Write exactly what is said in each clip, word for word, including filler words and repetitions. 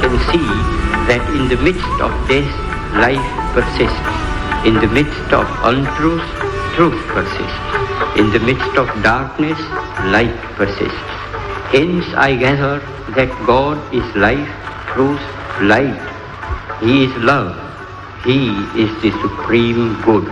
can see that in the midst of death, life persists. In the midst of untruth, truth persists. In the midst of darkness, light persists. Hence I gather that God is life, truth, light. He is love. He is the supreme good.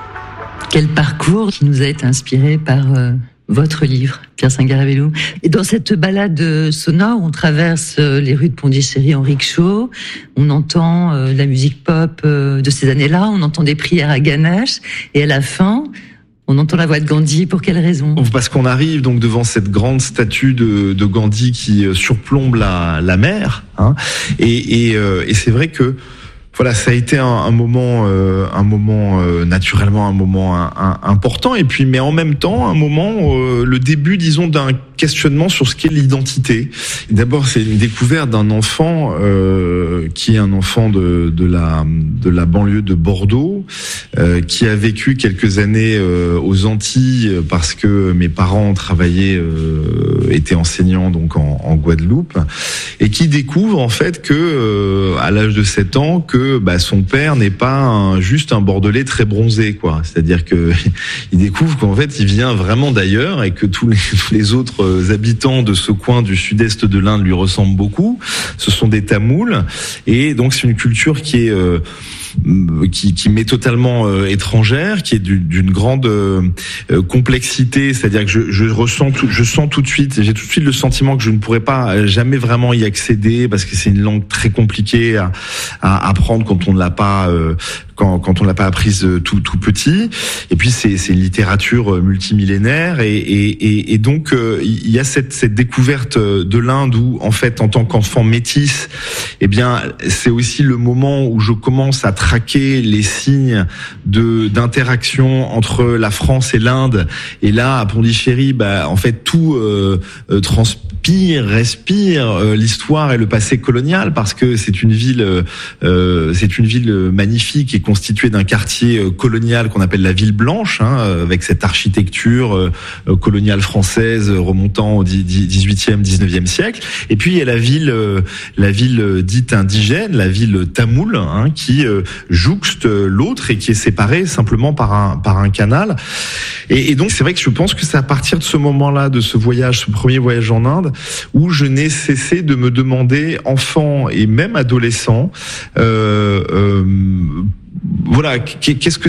Quel parcours qui nous a été inspiré par euh, votre livre, Pierre Sangaré-Belloux. Et dans cette balade sonore, on traverse euh, les rues de Pondichéry en rickshaw, on entend euh, la musique pop euh, de ces années-là, on entend des prières à Ganesh, et à la fin, on entend la voix de Gandhi. Pour quelle raison ? Parce qu'on arrive donc devant cette grande statue de, de Gandhi qui surplombe la, la mer, hein, et, et, euh, et c'est vrai que voilà, ça a été un, un moment, euh, un moment euh, naturellement un moment un, un, important, et puis mais en même temps un moment, euh, le début, disons, d'un questionnement sur ce qu'est l'identité. D'abord, c'est une découverte d'un enfant euh, qui est un enfant de, de la de la banlieue de Bordeaux, euh, qui a vécu quelques années euh, aux Antilles parce que mes parents travaillaient, euh, étaient enseignants donc en, en Guadeloupe, et qui découvre en fait que euh, à l'âge de sept ans que bah, son père n'est pas un, juste un Bordelais très bronzé, quoi. C'est-à-dire que il découvre qu'en fait il vient vraiment d'ailleurs et que tous les tous les autres habitants de ce coin du sud-est de l'Inde lui ressemblent beaucoup. Ce sont des Tamouls, et donc c'est une culture qui est euh, qui, qui m'est totalement euh, étrangère, qui est du, d'une grande euh, complexité. C'est-à-dire que je, je ressens, tout, je sens tout de suite, j'ai tout de suite le sentiment que je ne pourrais pas jamais vraiment y accéder parce que c'est une langue très compliquée à, à apprendre quand on ne l'a pas. Euh, Quand, quand on l'a pas apprise tout tout petit, et puis c'est c'est une littérature multimillénaire, et et et, et donc euh, il y a cette cette découverte de l'Inde où en fait en tant qu'enfant métis, eh bien c'est aussi le moment où je commence à traquer les signes de d'interaction entre la France et l'Inde, et là à Pondichéry, bah en fait tout euh, euh, transpire, respire euh, l'histoire et le passé colonial, parce que c'est une ville euh, c'est une ville magnifique et constitué d'un quartier colonial qu'on appelle la Ville Blanche, hein, avec cette architecture euh, coloniale française remontant au dix-huitième, dix-neuvième siècle. Et puis il y a la ville, euh, la ville dite indigène, la ville tamoule, hein, qui euh, jouxte l'autre et qui est séparée simplement par un par un canal. Et, et donc c'est vrai que je pense que c'est à partir de ce moment-là, de ce voyage, ce premier voyage en Inde, où je n'ai cessé de me demander, enfant et même adolescent, euh, euh, voilà, qu'est-ce que